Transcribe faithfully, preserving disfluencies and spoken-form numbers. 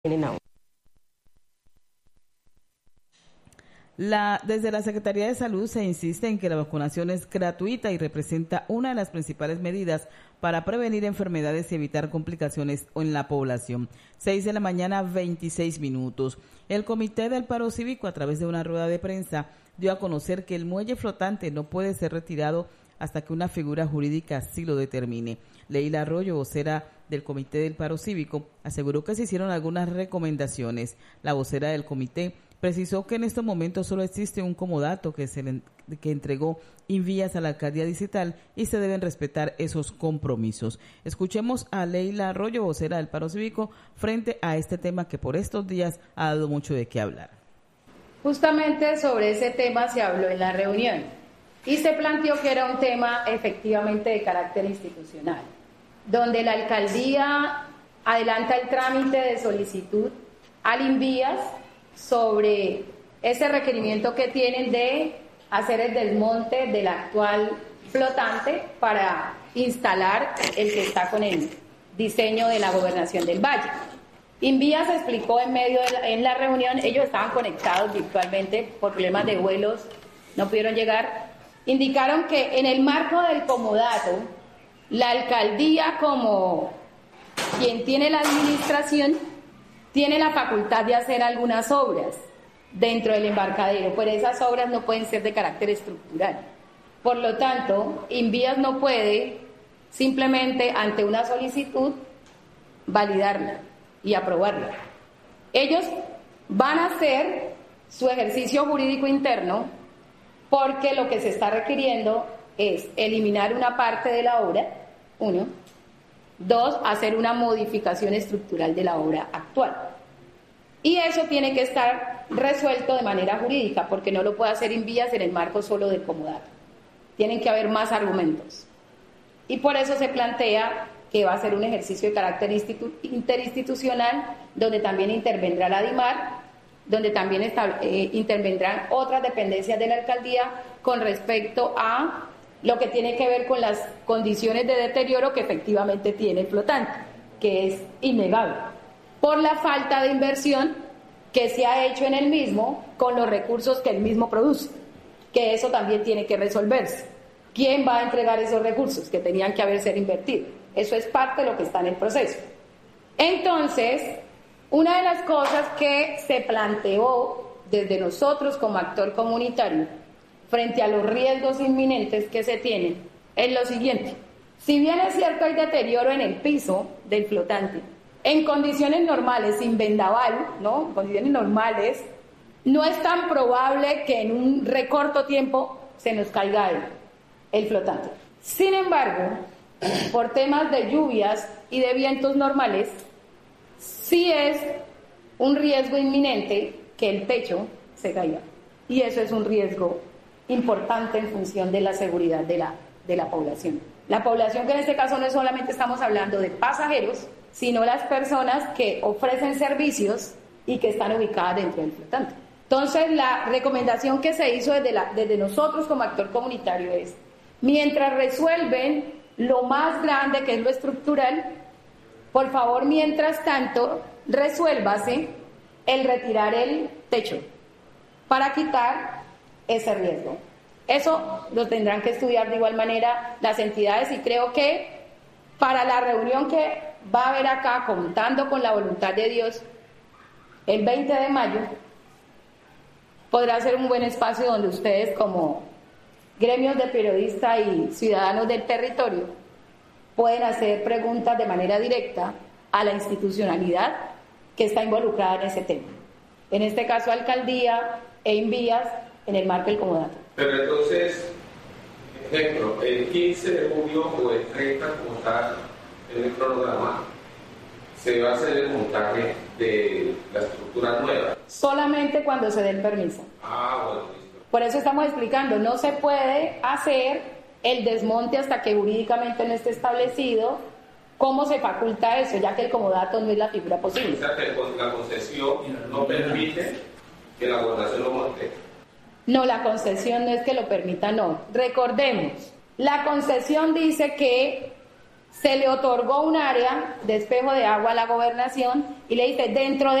La, desde la Secretaría de Salud se insiste en que la vacunación es gratuita y representa una de las principales medidas para prevenir enfermedades y evitar complicaciones en la población. Seis de la mañana, veintiséis minutos. El Comité del Paro Cívico, a través de una rueda de prensa, dio a conocer que el muelle flotante no puede ser retirado hasta que una figura jurídica así lo determine. Leila Arroyo, vocera del Comité del Paro Cívico, aseguró que se hicieron algunas recomendaciones. La vocera del comité precisó que en estos momentos solo existe un comodato que se le, que entregó Invías a la alcaldía distrital y se deben respetar esos compromisos. Escuchemos a Leila Arroyo, vocera del Paro Cívico, frente a este tema que por estos días ha dado mucho de qué hablar. Justamente sobre ese tema se habló en la reunión y se planteó que era un tema efectivamente de carácter institucional, donde la alcaldía adelanta el trámite de solicitud al Invías sobre ese requerimiento que tienen de hacer el desmonte del actual flotante para instalar el que está con el diseño de la gobernación del Valle. Invías explicó en medio de la, en la reunión, ellos estaban conectados virtualmente por problemas de vuelos, no pudieron llegar, indicaron que en el marco del comodato, la alcaldía como quien tiene la administración tiene la facultad de hacer algunas obras dentro del embarcadero, pero esas obras no pueden ser de carácter estructural. Por lo tanto, Invías no puede simplemente ante una solicitud validarla y aprobarla. Ellos van a hacer su ejercicio jurídico interno porque lo que se está requiriendo es eliminar una parte de la obra, uno. Dos, hacer una modificación estructural de la obra actual. Y eso tiene que estar resuelto de manera jurídica, porque no lo puede hacer Invías en el marco solo del comodato. Tienen que haber más argumentos. Y por eso se plantea que va a ser un ejercicio de carácter institu- interinstitucional, donde también intervendrá la DIMAR, donde también está, eh, intervendrán otras dependencias de la alcaldía con respecto a lo que tiene que ver con las condiciones de deterioro que efectivamente tiene el flotante, que es innegable, por la falta de inversión que se ha hecho en el mismo con los recursos que el mismo produce, que eso también tiene que resolverse. ¿Quién va a entregar esos recursos que tenían que haber sido invertidos? Eso es parte de lo que está en el proceso. Entonces, una de las cosas que se planteó desde nosotros como actor comunitario frente a los riesgos inminentes que se tienen, es lo siguiente. Si bien es cierto hay deterioro en el piso del flotante, en condiciones normales, sin vendaval, ¿no? En condiciones normales, no es tan probable que en un recorto tiempo se nos caiga el, el flotante. Sin embargo, por temas de lluvias y de vientos normales, sí es un riesgo inminente que el techo se caiga. Y eso es un riesgo importante en función de la seguridad de la, de la población. La población que en este caso no es solamente estamos hablando de pasajeros, sino las personas que ofrecen servicios y que están ubicadas dentro del flotante. Entonces, la recomendación que se hizo desde, la, desde nosotros como actor comunitario es, mientras resuelven lo más grande que es lo estructural, por favor, mientras tanto, resuélvase el retirar el techo para quitar ese riesgo. Eso lo tendrán que estudiar de igual manera las entidades y creo que para la reunión que va a haber acá, contando con la voluntad de Dios, el veinte de mayo, podrá ser un buen espacio donde ustedes como gremios de periodistas y ciudadanos del territorio pueden hacer preguntas de manera directa a la institucionalidad que está involucrada en ese tema. En este caso, alcaldía e Invías en el marco del comodato. Pero entonces, ejemplo, el quince de junio o el treinta, como está en el cronograma, se va a hacer el montaje de la estructura nueva. Solamente cuando se dé el permiso. Ah, bueno, listo. Por eso estamos explicando, no se puede hacer el desmonte hasta que jurídicamente no esté establecido cómo se faculta eso, ya que el comodato no es la figura posible. O sea que la concesión no permite que la gobernación lo monte. No, la concesión no es que lo permita, no. Recordemos, la concesión dice que se le otorgó un área de espejo de agua a la gobernación y le dice, dentro de